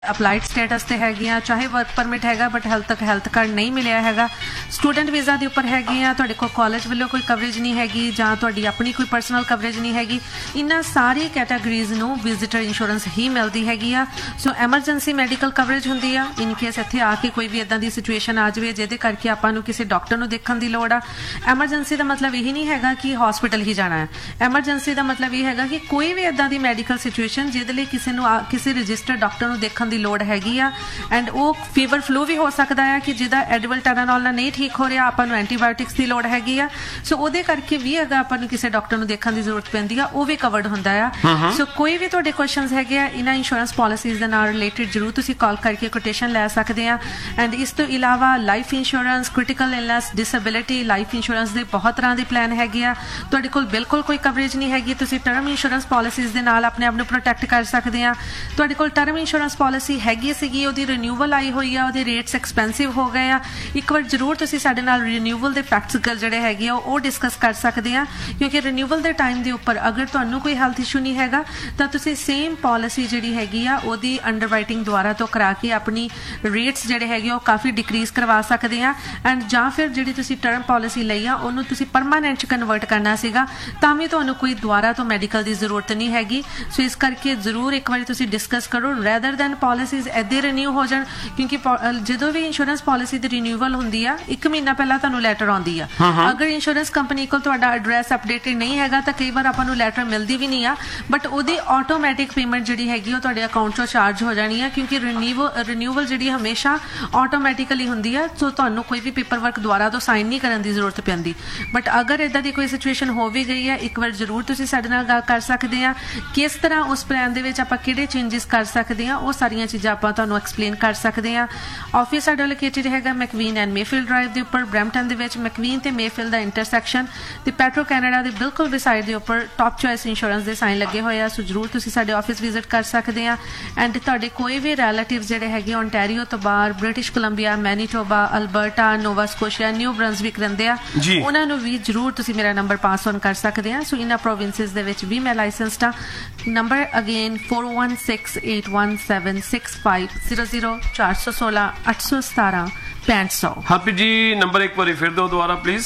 Applied status ਤੇ ਹੈਗੇ ਆ, ਚਾਹੇ ਵਰਕ ਪਰਮਿਟ ਹੈਗਾ ਬਟ ਹਾਲੇ ਤੱਕ ਹੈਲਥ ਕਾਰਡ ਨਹੀਂ ਮਿਲਿਆ ਹੈਗਾ, ਸਟੂਡੈਂਟ ਵੀਜ਼ਾ ਦੇ ਉੱਪਰ ਹੈਗੇ ਆ, ਤੁਹਾਡੇ ਕੋਲ ਕਾਲਜ ਵੱਲੋਂ ਕੋਈ ਕਵਰੇਜ ਨਹੀਂ ਹੈਗੀ ਜਾਂ ਤੁਹਾਡੀ ਆਪਣੀ ਕੋਈ ਪਰਸਨਲ ਕਵਰੇਜ ਨਹੀਂ ਹੈਗੀ, ਇਹਨਾਂ ਸਾਰੀ ਕੈਟਾਗਰੀਜ਼ ਨੂੰ ਵਿਜ਼ਿਟਰ ਇੰਸ਼ੋਰੈਂਸ ਹੀ ਮਿਲਦੀ ਹੈਗੀ ਆ। ਸੋ ਐਮਰਜੈਂਸੀ ਮੈਡੀਕਲ ਕਵਰੇਜ ਹੁੰਦੀ ਆ ਇਨ ਕੇਸ ਇੱਥੇ ਆ ਕੇ ਕੋਈ ਵੀ ਇਦਾਂ ਦੀ ਸਿਚੁਏਸ਼ਨ ਆ ਜਾਵੇ ਜਿਹਦੇ ਕਰਕੇ ਆਪਾਂ ਨੂੰ ਕਿਸੇ ਡਾਕਟਰ ਨੂੰ ਦੇਖਣ ਦੀ ਲੋੜ ਆ। ਐਮਰਜੈਂਸੀ ਦਾ ਮਤਲਬ ਇਹ ਨਹੀਂ ਹੈਗਾ ਕਿ ਹਸਪੀਟਲ ਹੀ ਜਾਣਾ ਹੈ, ਐਮਰਜੈਂਸੀ ਦਾ ਮਤਲਬ ਇਹ ਹੈਗਾ ਕਿ ਕੋਈ ਵੀ ਇਦਾਂ ਦੀ ਮੈਡੀਕਲ ਸਿਚੁਏਸ਼ਨ ਜਿਹਦੇ ਲਈ ਕਿਸੇ ਨੂੰ ਕਿਸੇ ਰਜਿਸਟਰਡ ਡਾਕਟਰ ਨੂੰ ਦੇਖਣ ਦੀ ਲੋੜ ਹੈਗੀ ਆ। ਐਂਡ ਉਹ ਫੀਵਰ ਫਲੂ ਵੀ ਹੋ ਸਕਦਾ ਹੈ ਕਿ ਜਿਹਦਾ ਐਡਵਲ ਟੈਨਾਨੋਲ ਨਾਲ ਨਹੀਂ ਠੀਕ ਹੋ ਰਿਹਾ, ਆਪਾਂ ਨੂੰ ਐਂਟੀਬਾਇਓਟਿਕਸ ਦੀ ਲੋੜ ਹੈਗੀ ਆ। ਸੋ ਉਹਦੇ ਕਰਕੇ ਵੀ ਅਗਰ ਆਪਾਂ ਨੂੰ ਕਿਸੇ ਡਾਕਟਰ ਨੂੰ ਦੇਖਣ ਦੀ ਜ਼ਰੂਰਤ ਪੈਂਦੀ ਆ ਉਹ ਵੀ ਕਵਰਡ ਹੁੰਦਾ ਆ। ਸੋ ਕੋਈ ਵੀ ਤੁਹਾਡੇ ਕੁਐਸਚਨਸ ਹੈਗੇ ਆ ਇਹਨਾਂ ਇੰਸ਼ੋਰੈਂਸ ਪਾਲਿਸੀਜ਼ ਦੇ ਨਾਲ ਰਿਲੇਟਡ ਜ਼ਰੂਰ ਤੁਸੀਂ ਕਾਲ ਕਰਕੇ ਕੋਟੇਸ਼ਨ ਲੈ ਸਕਦੇ ਆ। ਐਂਡ ਇਸ ਤੋਂ ਇਲਾਵਾ life insurance, critical illness, disability, life insurance ਦੇ ਬਹੁਤ ਤਰ੍ਹਾਂ ਦੇ ਪਲਾਨ ਹੈਗੇ ਆ। ਤੁਹਾਡੇ ਕੋਲ ਬਿਲਕੁਲ ਕੋਈ ਕਵਰੇਜ ਨਹੀਂ ਹੈਗੀ, ਤੁਸੀਂ ਟਰਮ ਇੰਸ਼ੋਰੈਂਸ ਪਾਲਿਸੀਜ਼ ਦੇ ਨਾਲ ਆਪਣੇ ਆਪ ਨੂੰ ਪ੍ਰੋਟੈਕਟ ਕਰ ਸਕਦੇ ਆ। ਤੁਹਾਡੇ ਕੋਲ ਟਰਮ ਇੰਸ਼ੋਰੈਂਸ ਪਾਲਿਸੀ ਹੈਗੀ ਸੀਗੀ, ਉਹਦੀ ਰਿਨਿਊਵਲ ਆਈ ਹੋਈ ਆ, ਉਹਦੇ ਰੇਟਸ ਐਕਸਪੈਂਸਿਵ ਹੋ ਗਏ ਆ, ਇੱਕ ਵਾਰ ਜ਼ਰੂਰ ਤੁਸੀਂ ਸਾਡੇ ਨਾਲ ਰਿਨਿਊਵਲ ਦੇ ਫੈਕਟਸ ਜਿਹੜੇ ਹੈਗੇ ਆ ਉਹ ਡਿਸਕਸ ਕਰ ਸਕਦੇ ਆ। ਕਿਉਂਕਿ ਰਿਨਿਊਵਲ ਦੇ ਟਾਈਮ ਦੇ ਉੱਪਰ ਅਗਰ ਤੁਹਾਨੂੰ ਕੋਈ ਹੈਲਥ ਇਸ਼ੂ ਨਹੀਂ ਹੈਗਾ ਤਾਂ ਤੁਸੀਂ ਸੇਮ ਪਾਲਿਸੀ ਜਿਹੜੀ ਹੈਗੀ ਆ ਉਹਦੀ ਅੰਡਰਰਾਈਟਿੰਗ ਦੁਆਰਾ ਤੋਂ ਕਰਾ ਕੇ ਆਪਣੀ ਰੇਟਸ ਜਿਹੜੇ ਹੈਗੇ ਉਹ ਕਾਫੀ ਡਿਕਰੀਜ਼ ਕਰਵਾ ਸਕਦੇ ਆ। ਐਂਡ ਜਾਂ ਫਿਰ ਜਿਹੜੀ ਤੁਸੀਂ ਟਰਮ ਪਾਲਿਸੀ ਲਈ ਆ ਉਹਨੂੰ ਤੁਸੀਂ ਪਰਮਾਨੈਂਟ ਚ ਕਨਵਰਟ ਕਰਨਾ ਸੀਗਾ ਤਾਂ ਵੀ ਤੁਹਾਨੂੰ ਕੋਈ ਦੁਆਰਾ ਤੋਂ ਮੈਡੀਕਲ ਦੀ ਜ਼ਰੂਰਤ ਨਹੀਂ ਹੈਗੀ। ਸੋ ਇਸ ਕਰਕੇ ਜ਼ਰੂਰ ਇੱਕ ਵਾਰੀ ਤੁਸੀਂ ਡਿਸਕਸ ਕਰੋ ਰੈਦਰ ਦੈਨ ਪਾਲਿਸੀਜ਼ ਇੱਦਾਂ ਰੀਨਿਊ ਹੋ ਜਾਣ। ਕਿਉਂਕਿ ਜਦੋਂ ਵੀ ਇੰਸ਼ੋਰੈਂਸ ਪਾਲਿਸੀ ਦੀ ਰੀਨਿਊਵਲ ਹੁੰਦੀ ਆ 1 ਮਹੀਨਾ ਪਹਿਲਾਂ ਤੁਹਾਨੂੰ ਲੈਟਰ ਆਉਂਦੀ ਆ। ਅਗਰ ਇੰਸ਼ੋਰੈਂਸ ਕੰਪਨੀ ਕੋਲ ਤੁਹਾਡਾ ਐਡਰੈਸ ਅਪਡੇਟਡ ਨਹੀਂ ਹੈਗਾ ਤਾਂ ਕਈ ਵਾਰ ਆਪਾਂ ਨੂੰ ਲੈਟਰ ਮਿਲਦੀ ਵੀ ਨਹੀਂ ਆ, ਬਟ ਉਹਦੀ ਆਟੋਮੈਟਿਕ ਪੇਮੈਂਟ ਜਿਹੜੀ ਹੈਗੀ ਉਹ ਤੁਹਾਡੇ ਅਕਾਊਂਟ ਚੋਂ ਚਾਰਜ ਹੋ ਜਾਣੀ ਆ। ਕਿਉਂਕਿ ਰਿਨਿਊਵਲ ਜਿਹੜੀ ਹਮੇਸ਼ਾ ਆਟੋਮੈਟਿਕਲੀ ਹੁੰਦੀ ਆ, ਸੋ ਤੁਹਾਨੂੰ ਕੋਈ ਵੀ ਪੇਪਰ ਵਰਕ ਦੁਆਰਾ ਤੋਂ ਸਾਈਨ ਨਹੀਂ ਕਰਨ ਦੀ ਜ਼ਰੂਰਤ ਪੈਂਦੀ। ਬਟ ਅਗਰ ਇਦਾਂ ਦੀ ਕੋਈ ਸਿਚੁਏਸ਼ਨ ਹੋ ਵੀ ਗਈ ਹੈ ਇੱਕ ਵਾਰ ਜ਼ਰੂਰ ਤੁਸੀਂ ਸਾਡੇ ਨਾਲ ਗੱਲ ਕਰ ਸਕਦੇ ਆ। ਕਿਸ ਤਰ੍ਹਾਂ ਉਸ ਪਲਾਨ ਦੇ ਵਿੱਚ ਆਪਾਂ ਕਿਹੜੇ ਚੇਂਜਸ ਕਰ ਸਕਦੇ ਆ ਉਹ ਸਾਰੀਆਂ ਚੀਜ਼ਾਂ ਆਪਾਂ ਤੁਹਾਨੂੰ ਐਕਸਪਲੇਨ ਕਰ ਸਕਦੇ ਆ। ਆਫਿਸ ਸਾਡਾ ਲੋਕੇਟਡ ਹੈਗਾ ਮੈਕਵੀਨ ਐਂਡ ਮੇਫੀਲਡ ਡਰਾਈਵ ਦੇ ਉੱਪਰ ਬਰੈਂਪਟਨ ਦੇ ਵਿੱਚ, ਮੈਕਵੀਨ ਤੇ ਮੇਫੀਲਡ ਦਾ ਇੰਟਰਸੈਕਸ਼ਨ ਤੇ ਪੈਟਰੋ ਕੈਨੇਡਾ ਦੇ ਬਿਲਕੁਲ ਬਿਸਾਈਡ ਦੇ ਉੱਪਰ ਟੌਪ ਚੋਇਸ ਇੰਸ਼ੋਰੈਂਸ ਦੇ ਸਾਈਨ ਲੱਗੇ ਹੋਏ ਆ। ਸੋ ਜ਼ਰੂਰ ਤੁਸੀਂ ਸਾਡੇ ਆਫਿਸ ਵਿਜ਼ਿਟ ਕਰ ਸਕਦੇ ਆ। ਐਂਡ ਤੁਹਾਡੇ ਕੋਈ ਵੀ ਰਿਲੇਟਿਵਸ ਜਿਹੜੇ ਹੈਗੇ ਓਨਟਾਰੀਓ ਤੋਂ ਬਾਹਰ, ਬ੍ਰਿਟਿਸ਼ ਕੋਲੰਬੀਆ, ਮੈਨੀਟੋਬਾ, ਅਲਬਰਟਾ, ਨੋਵਾ ਸਕੋਸ਼ੀਆ, ਨਿਊ ਬ੍ਰੰਸਵਿਕ ਰਹਿੰਦੇ ਆ, ਉਹਨਾਂ ਨੂੰ ਵੀ ਜ਼ਰੂਰ ਤੁਸੀਂ ਮੇਰਾ ਨੰਬਰ ਪਾਸ ਔਨ ਕਰ ਸਕਦੇ ਆ। ਸੋ ਇਹਨਾਂ ਪ੍ਰੋਵਿੰਸਿਸ ਦੇ ਵਿੱਚ ਵੀ ਮੈਂ ਲਾਇਸੈਂਸਡ ਆ। Number again 4168176500 416 817 6500। ਹੈਪੀ ਜੀ ਨੰਬਰ ਇੱਕ ਵਾਰੀ ਫਿਰ ਦਿਓ ਦੁਬਾਰਾ ਪਲੀਜ਼।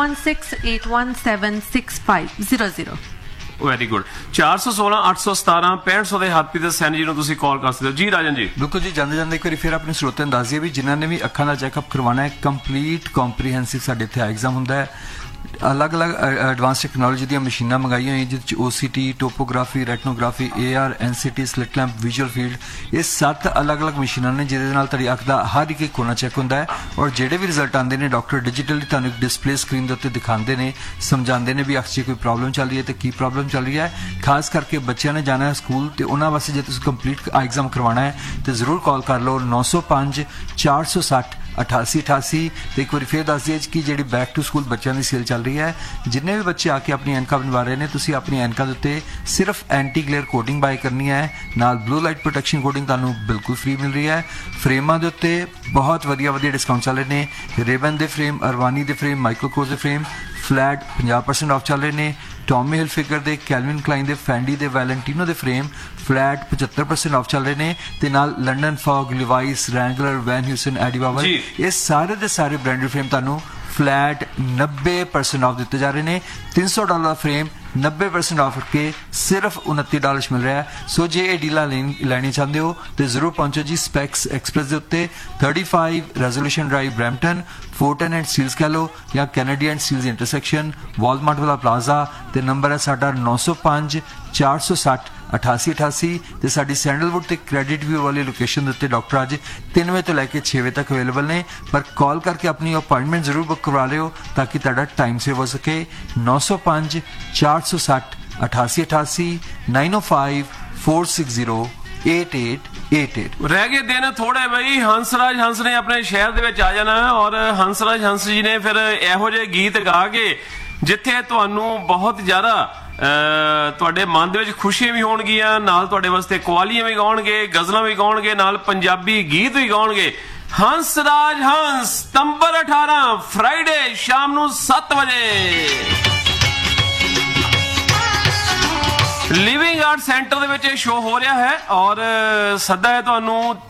4168176500। Very good. 416 817 6500 ਦੇ ਹੈਪੀ ਦੇ ਸੈਨ ਜੀ ਨੂੰ ਤੁਸੀਂ ਕਾਲ ਕਰ ਸਕਦੇ ਹੋ। ਜੀ ਰਾਜਨ ਜੀ। ਬਿਲਕੁਲ ਜੀ, ਜਾਂਦੇ ਜਾਂਦੇ ਇੱਕ ਵਾਰੀ ਫਿਰ ਆਪਣੇ ਸਰੋਤਿਆਂ ਨੂੰ ਦੱਸ ਦਈਏ ਵੀ ਜਿਨ੍ਹਾਂ ਨੇ ਵੀ ਅੱਖਾਂ ਦਾ ਚੈੱਕਅਪ ਕਰਵਾਉਣਾ ਹੈ ਕੰਪਲੀਟ ਕੰਪਰੀਹੈਂਸਿਵ ਸਾਡੇ ਇੱਥੇ ਐਗਜ਼ਾਮ ਹੁੰਦਾ ਹੈ। ਅਲੱਗ-ਅਲੱਗ ਐਡਵਾਂਸ ਟੈਕਨੋਲੋਜੀ ਦੀਆਂ ਮਸ਼ੀਨਾਂ ਮੰਗਾਈਆਂ ਹੋਈਆਂ ਜਿਹਦੇ 'ਚ OCT, topography, ਰੈਟਨੋਗ੍ਰਾਫੀ, AR, NCT, slit lamp, visual field, ਇਹ 7 ਅਲੱਗ-ਅਲੱਗ ਮਸ਼ੀਨਾਂ ਨੇ ਜਿਹਦੇ ਨਾਲ ਤੁਹਾਡੀ ਅੱਖ ਦਾ ਹਰ ਇੱਕ ਕੋਨਾ ਚੈੱਕ ਹੁੰਦਾ ਹੈ। ਔਰ ਜਿਹੜੇ ਵੀ ਰਿਜ਼ਲਟ ਆਉਂਦੇ ਨੇ ਡਾਕਟਰ ਡਿਜੀਟਲੀ ਤੁਹਾਨੂੰ ਇੱਕ ਡਿਸਪਲੇ ਸਕਰੀਨ ਦੇ ਉੱਤੇ ਦਿਖਾਉਂਦੇ ਨੇ, ਸਮਝਾਉਂਦੇ ਨੇ ਵੀ ਅੱਖ 'ਚ ਕੋਈ ਪ੍ਰੋਬਲਮ ਚੱਲ ਰਹੀ ਹੈ ਤੇ ਕੀ ਪ੍ਰੋਬਲਮ ਚੱਲ ਰਹੀ ਹੈ। ਖਾਸ ਕਰਕੇ ਬੱਚਿਆਂ ਨੇ ਜਾਣਾ ਹੈ ਸਕੂਲ ਤੇ ਉਹਨਾਂ ਵਾਸਤੇ ਜੇ ਤੁਸੀਂ ਕੰਪਲੀਟ ਐਗਜ਼ਾਮ ਕਰਵਾਉਣਾ ਹੈ ਤੇ ਜ਼ਰੂਰ ਕਾਲ ਕਰ ਲਓ 905 460 8888। ਤੇ ਇੱਕ ਵਾਰੀ ਫਿਰ ਦੱਸ ਦਈਏ ਕਿ ਜਿਹੜੀ ਬੈਕ ਟੂ ਸਕੂਲ ਬੱਚਿਆਂ ਦੀ ਸੇਲ ਚੱਲ ਰਹੀ ਹੈ, ਜਿੰਨੇ ਵੀ ਬੱਚੇ ਆ ਕੇ ਆਪਣੀ ਐਨਕਾਂ ਬਣਵਾ ਰਹੇ ਨੇ ਤੁਸੀਂ ਆਪਣੀ ਐਨਕਾਂ ਦੇ ਉੱਤੇ ਸਿਰਫ ਐਂਟੀ ਗਲੇਅਰ ਕੋਟਿੰਗ ਬਾਏ ਕਰਨੀ ਹੈ, ਨਾਲ ਬਲੂ ਲਾਈਟ ਪ੍ਰੋਟੈਕਸ਼ਨ ਕੋਟਿੰਗ ਤੁਹਾਨੂੰ ਬਿਲਕੁਲ ਫ੍ਰੀ ਮਿਲ ਰਹੀ ਹੈ। ਫਰੇਮਾਂ ਦੇ ਉੱਤੇ ਬਹੁਤ ਵਧੀਆ ਡਿਸਕਾਊਂਟ ਚੱਲ ਰਹੇ ਨੇ। ਰੇਬਨ ਦੇ ਫਰੇਮ, ਅਰਵਾਨੀ ਦੇ ਫਰੇਮ, ਮਾਈਕਲ ਕੋਰਸ ਦੇ ਫਰੇਮ ਫਲੈਟ 50% ਆਫ ਚੱਲ ਰਹੇ ਨੇ। ਟੌਮੀ ਹਿਲਫਿਗਰ ਦੇ, ਕੈਲਵਿਨ ਕਲਾਈਨ ਦੇ, ਫੈਂਡੀ ਦੇ, ਵੈਲੈਂਟੀਨੋ ਦੇ ਫਰੇਮ ਫਲੈਟ 75% ਆਫ ਚੱਲ ਰਹੇ ਨੇ। ਤੇ ਨਾਲ ਲੰਡਨ ਫੌਗ, ਲਿਵਾਈਸ, ਰੈਂਗਲਰ, ਵੈਨ ਹਿਊਸਨ, ਐਡੀਵਾਵਲ, ਇਹ ਸਾਰੇ ਦੇ ਸਾਰੇ ਬ੍ਰਾਂਡਡ ਫਰੇਮ ਤੁਹਾਨੂੰ ਫਲੈਟ 90% ਆਫ ਦਿੱਤੇ ਜਾ ਰਹੇ ਨੇ। $300 ਦਾ ਫਰੇਮ 90% ਆਫ ਕੇ ਸਿਰਫ $29 ਮਿਲ ਰਿਹਾ ਹੈ। ਸੋ ਜੇ ਇਹ ਡੀਲਾਂ ਲੈਣੀ ਚਾਹੁੰਦੇ ਹੋ ਤੇ ਜ਼ਰੂਰ ਪਹੁੰਚੋ ਜੀ ਸਪੈਕਸ ਐਕਸਪ੍ਰੈਸ ਦੇ ਉੱਤੇ 35 resolution drive Brampton, ਫੋਰਟਨ and Steeles ਕਹਿ ਲਓ ਜਾਂ Kennedy and Steeles intersection, Walmart ਵਾਲਾ ਪਲਾਜ਼ਾ। ਤੇ ਨੰਬਰ ਹੈ ਸਾਡਾ 905 460 8888। ਤੇ ਸਾਡੀ ਸੈਂਡਲਵੁੱਡ ਤੇ ਕ੍ਰੈਡਿਟ ਵਿਊ ਵਾਲੀ ਲੋਕੇਸ਼ਨ ਦੇ ਉੱਤੇ ਡਾਕਟਰ ਅੱਜ 3 ਵਜੇ ਤੋਂ ਲੈ ਕੇ 6 ਵਜੇ ਤੱਕ ਅਵੇਲੇਬਲ ਨੇ। ਪਰ ਕਾਲ ਕਰਕੇ ਆਪਣੀ ਅਪਾਇੰਟਮੈਂਟ ਜ਼ਰੂਰ ਬੁੱਕ ਕਰਵਾ ਲਿਓ ਤਾਂ ਕਿ ਤੁਹਾਡਾ ਟਾਈਮ ਸੇਵ ਹੋ ਸਕੇ। 905 460 8888 905 460 8888। ਰਹਿ ਗਏ ਦਿਨ ਥੋੜੇ ਬਈ। ਹੰਸਰਾਜ ਹੰਸ ਨੇ ਆਪਣੇ ਸ਼ਹਿਰ ਦੇ ਵਿੱਚ ਆ ਜਾਣਾ ਔਰ ਹੰਸਰਾਜ ਹੰਸ ਜੀ ਨੇ ਫਿਰ ਇਹੋ ਜਿਹੇ ਗੀਤ ਗਾ ਕੇ ਜਿੱਥੇ ਤੁਹਾਨੂੰ ਬਹੁਤ ਜ਼ਿਆਦਾ ਤੁਹਾਡੇ ਮਨ ਦੇ ਵਿੱਚ ਖੁਸ਼ੀਆਂ ਵੀ ਹੋਣਗੀਆਂ, ਨਾਲ ਤੁਹਾਡੇ ਵਾਸਤੇ ਕਵਾਲੀਆਂ ਵੀ ਗਾਉਣਗੇ, ਗਜ਼ਲਾਂ ਵੀ ਗਾਉਣਗੇ, ਨਾਲ ਪੰਜਾਬੀ ਗੀਤ ਵੀ ਗਾਉਣਗੇ। ਹੰਸਰਾਜ ਹੰਸ ਸਤੰਬਰ 18 ਫਰਾਈਡੇ ਸ਼ਾਮ ਨੂੰ 7 ਵਜੇ। ਲਿਵਿੰਗ ਆਰਟ ਸੈਂਟਰ ਦੇ ਵਿੱਚ ਇਹ ਸ਼ੋਅ ਹੋ ਰਿਹਾ ਹੈ ਔਰ ਸੱਦਾ ਹੈ ਤੁਹਾਨੂੰ